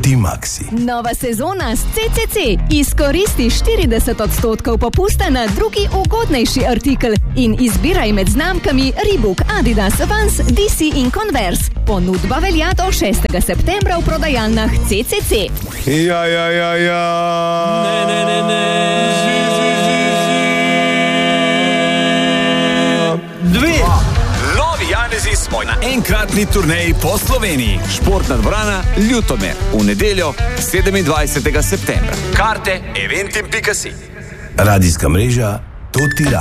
Toti Maxi. Nova sezona s CCC. Izkoristi 40% popusta na drugi ugodnejši artikel in izbiraj med znamkami Reebok, Adidas, Vans, DC in Converse. Ponudba velja do 6. septembra v prodajalnah CCC. Ja. Dve. Novi Janezi smo na enkratni turneji po Sloveniji. Športna dvorana Ljutomer v nedeljo 27. septembra. Karte eventim.si. Radijska mreža Toti